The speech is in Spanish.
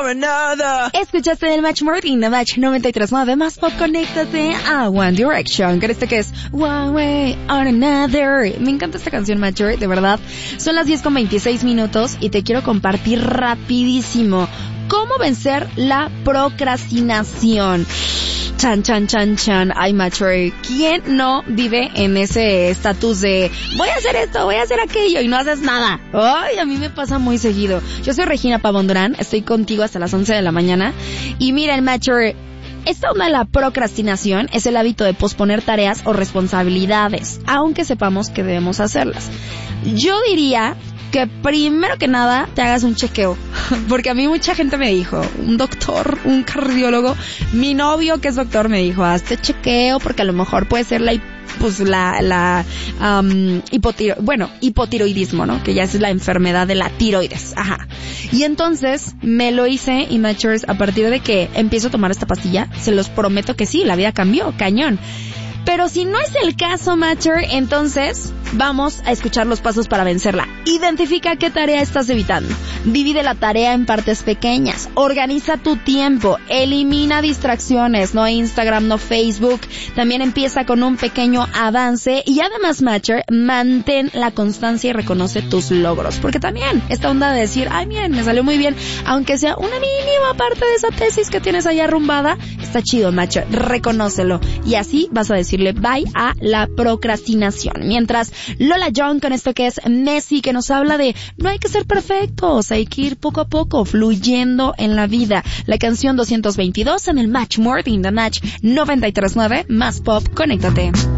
or another. Escuchaste del Match Morning, The Match 93.9, más pop, conéctate a One Direction, con este que es One Way or Another. Me encanta esta canción, Matcher, de verdad. Son las 10:26 y te quiero compartir rapidísimo cómo vencer la procrastinación. Chan, chan, chan, chan. Ay, Matcher, ¿quién no vive en ese estatus de voy a hacer esto, voy a hacer aquello y no haces nada? Ay, a mí me pasa muy seguido. Yo soy Regina Pavón Durán, estoy contigo hasta las 11 de la mañana. Y mira, Matcher, esta onda de la procrastinación es el hábito de posponer tareas o responsabilidades, aunque sepamos que debemos hacerlas. Yo diría que primero que nada te hagas un chequeo, porque a mí mucha gente me dijo, un doctor, un cardiólogo, mi novio que es doctor me dijo, hazte chequeo porque a lo mejor puede ser hipotiroidismo, ¿no? Que ya es la enfermedad de la tiroides, ajá. Y entonces me lo hice y Matchers, a partir de que empiezo a tomar esta pastilla, se los prometo que sí, la vida cambió, cañón. Pero si no es el caso, Matcher, entonces vamos a escuchar los pasos para vencerla. Identifica qué tarea estás evitando. Divide la tarea en partes pequeñas. Organiza tu tiempo. Elimina distracciones. No Instagram, no Facebook. También empieza con un pequeño avance. Y además, Matcher, mantén la constancia y reconoce tus logros. Porque también esta onda de decir, ay, miren, me salió muy bien, aunque sea una mínima parte de esa tesis que tienes ahí arrumbada, está chido, Matcher. Reconócelo. Y así vas a decirle bye a la procrastinación. Mientras Lola Young con esto que es Messi, que nos habla de no hay que ser perfectos, hay que ir poco a poco, fluyendo en la vida. La canción 222 en el Match Morning, The Match 93.9, más pop, conéctate.